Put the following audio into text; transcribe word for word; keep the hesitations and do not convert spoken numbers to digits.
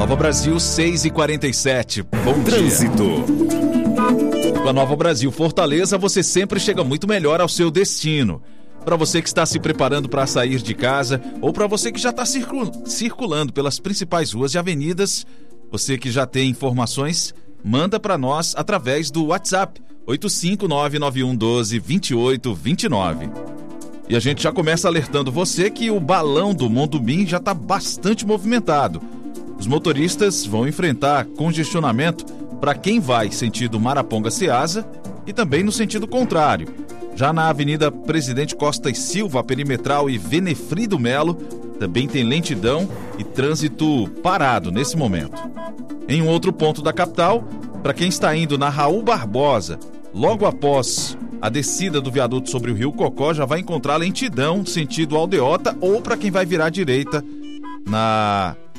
Nova Brasil, seis e quarenta e sete. Bom Trânsito. Com a Nova Brasil Fortaleza, você sempre chega muito melhor ao seu destino. Para você que está se preparando para sair de casa ou para você que já está circul- circulando pelas principais ruas e avenidas, você que já tem informações, manda para nós através do WhatsApp oito cinco nove nove um um dois dois oito dois nove. E a gente já começa alertando você que o balão do Mondumim já está bastante movimentado. Os motoristas vão enfrentar congestionamento para quem vai sentido Maraponga-Ceasa e também no sentido contrário. Já na Avenida Presidente Costa e Silva, Perimetral e Venefrido Melo, também tem lentidão e trânsito parado nesse momento. Em um outro ponto da capital, para quem está indo na Raul Barbosa, logo após a descida do viaduto sobre o Rio Cocó, já vai encontrar lentidão sentido Aldeota, ou para quem vai virar à direita na